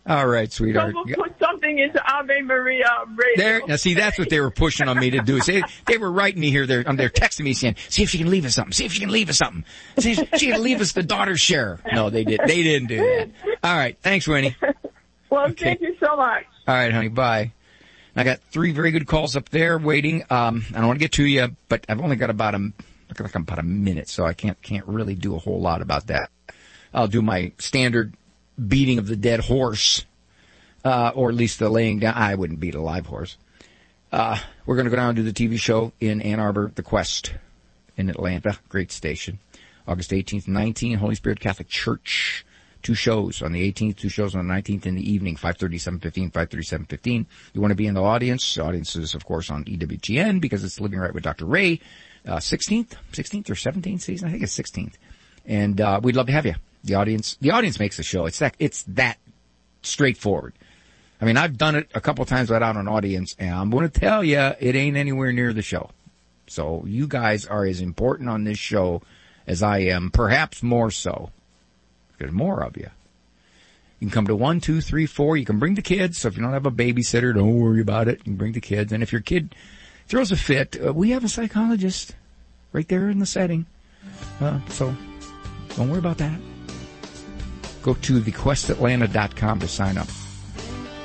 All right, sweetheart. Someone put something into Ave Maria radio. There, now see, that's what they were pushing on me to do. See, they were writing me here. They're texting me saying, see if she can leave us something. See if she can leave us something. See if she can leave us the daughter's share. No, they didn't do that. All right. Thanks, Winnie. Well, okay. Thank you so much. All right, honey. Bye. I got 3 very good calls up there waiting. I don't want to get to you, but I've only got about a minute, so I can't really do a whole lot about that. I'll do my standard beating of the dead horse, or at least the laying down. I wouldn't beat a live horse. We're going to go down and do the TV show in Ann Arbor, The Quest in Atlanta. Great station. August 18th and 19th, Holy Spirit Catholic Church. 2 shows on the 18th, 2 shows on the 19th in the evening, 5:30, 7:15, 5:30, 7:15. You want to be in the audience. The audience is, of course, on EWTN because it's Living Right with Dr. Ray. 16th or 17th season? I think it's 16th. And we'd love to have you. The audience makes the show. It's that straightforward. I mean, I've done it a couple of times without an audience, and I'm going to tell you, it ain't anywhere near the show. So you guys are as important on this show as I am, perhaps more so. There's more of you. You can come to 1, 2, 3, 4. You can bring the kids. So if you don't have a babysitter, don't worry about it. You can bring the kids. And if your kid throws a fit, we have a psychologist right there in the setting. So don't worry about that. Go to thequestatlanta.com to sign up.